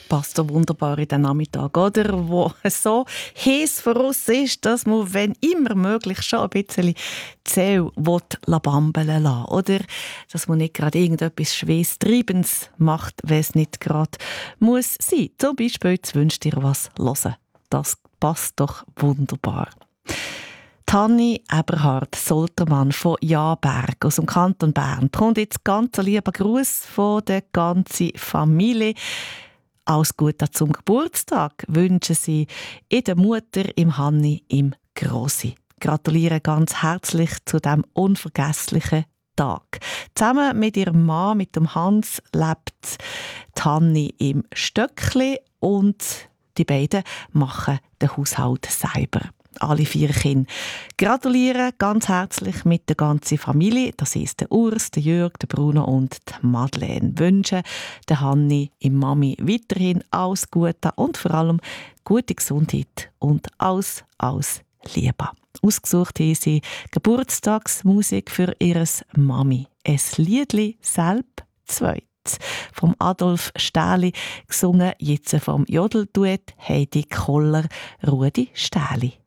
Passt so wunderbar in den Nachmittag, oder? Wo es so heiß für uns ist, dass man, wenn immer möglich, schon ein bisschen Zähl bambeln lassen. Oder dass man nicht gerade irgendetwas Schweißtreibendes macht, wenn es nicht gerade muss sein. Zum Beispiel, jetzt wünscht ihr was hören. Das passt doch wunderbar. Tanni Eberhard Soltermann von Jaberg aus dem Kanton Bern bekommt jetzt ganz lieber Gruß von der ganzen Familie. Alles Gute zum Geburtstag wünschen sie der Mutter, im Hanni, im Grossi. Gratuliere ganz herzlich zu diesem unvergesslichen Tag. Zusammen mit ihrem Mann, mit dem Hans, lebt Hanni im Stöckli und die beiden machen den Haushalt selber. Alle 4 Kinder gratulieren ganz herzlich mit der ganzen Familie. Das ist der Urs, der Jörg, der Bruno und die Madeleine. Wünschen der Hanni im Mami weiterhin alles Gute und vor allem gute Gesundheit und alles Liebe. Ausgesucht haben sie Geburtstagsmusik für ihres Mami. «Es Liedli selb zweit» vom Adolf Stähli, gesungen jetzt vom Jodelduett Heidi Koller, Rudi Stähli.